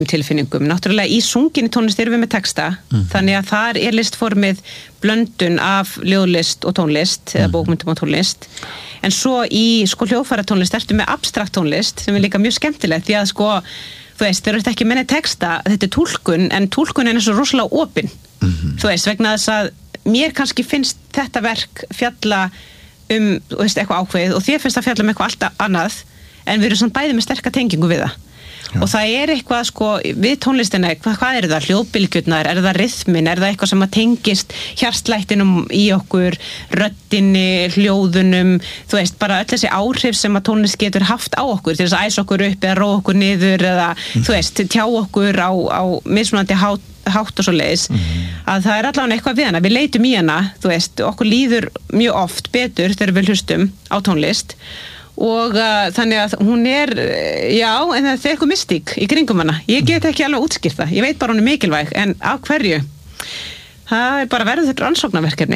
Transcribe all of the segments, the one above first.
tilfinningum. Náttúrulega í sunginni tónlist erum við með texta, þannig að þar listformið blöndun af ljóðlist og tónlist, eða bókmyndum og tónlist. En svo í hljóðfæratónlist ertu með abstrakt tónlist, sem líka mjög skemmtilegt, því að þú veist, þeir eru ekki menni texta, þetta túlkun, en túlkun svo rosalega opin. Þú veist, vegna þess að mér kannski finnst þetta verk fjalla þú veist, eitthvað ákveðið og þér finnst það fjalla eitthvað allt annað, en við erum samt bæði með sterka tengingu við það. Já. Og það eitthvað við tónlistina, hvað það? Hljóðbylgjurnar, það rytmin, það eitthvað sem að tengist hjartslættinum í okkur, röddinni, hljóðunum, þú veist, bara öll þessi áhrif sem að tónlist getur haft á okkur, til þess að æsa okkur upp eða róa okkur niður eða, þú veist, tjá okkur á mismunandi hátt og svo leiðis, að það allavega eitthvað við hana, við leitum í hana, þú veist, okkur líður mjög oft betur þegar við hlustum á tónlist og þannig að hún já, en það eitthvað mystík í kringum hana. Ég get ekki alveg útskýrt það. Ég veit bara hún mikilvæg, en af hverju? Það bara verður þetta rannsóknarverkefni.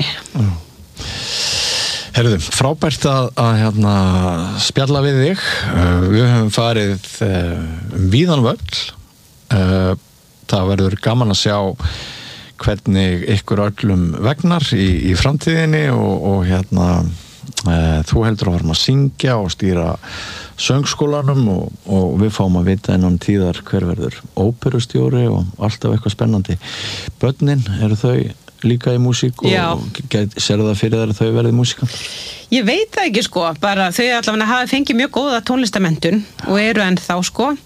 Herðu, frábært að spjalla við þig. Við höfum farið víðan völl. Það verður gaman að sjá hvernig ykkur öllum vegnar í framtíðinni og þú heldur að varum að syngja og stýra söngskólanum og við fáum að vita innan tíðar hver verður óperustjóri og alltaf eitthvað spennandi. Börnin, eru þau líka í músík og sérðu það fyrir þau verið í músíkan? Ég veit það ekki bara þau allavega hafa fengið mjög góða tónlistamenntun og eru ennþá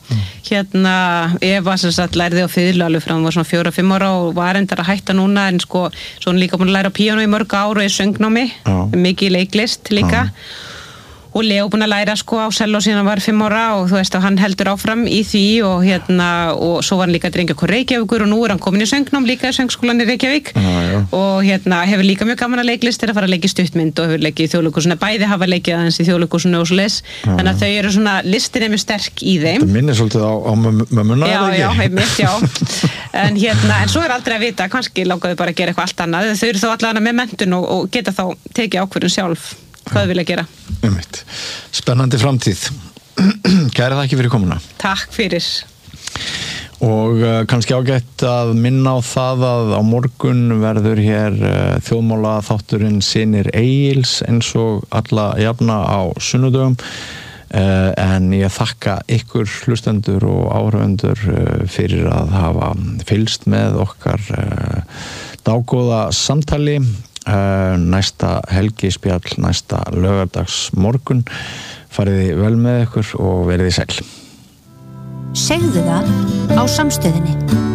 Eva sem sagt lærði á fiðlu alveg frá hún var svona 4-5 ára og var endar að hætta núna en svo hún líka búin að læra á píanó í mörg ár og í söngnámi, mikið leiklist líka og Leo búin að læra á selló síðan hann var 5 ára og þú veist að hann heldur áfram í því og og svo var hann líka drengjakór Reykjavíkur og nú hann komin í söngnám líka í söngskólan í Reykjavík og hefur líka mjög gaman að leiklist að fara að leika í stuttmynd og hefur leikið í Þjóðleikhúsinu, bæði hafa leikið aðeins í Þjóðleikhúsinu og svo leis, þannig að þau eru svona listin mjög sterk í þeim. Þetta minnir svolítið á mömmuna já, en svo aldrei að vita, kannski langaðu bara að gera eitthvað allt annað, þau eru þó allavega með menntun og geta þá tekið ákvörðun sjálf hvað þau vilja gera. Spennandi framtíð. Kæra þakki fyrir komuna. Takk fyrir. Og kannski ágætt að minna á það að á morgun verður hér þjóðmála þátturinn Synir Egils eins og alla jafna á sunnudögum. En ég þakka ykkur hlustendur og áhorfendur fyrir að hafa fylgst með okkar dágóða samtali. Næsta helgispjall, næsta laugardags morgun. Fariði vel með ykkur og veriði sæl. Segðu það á Samstöðinni.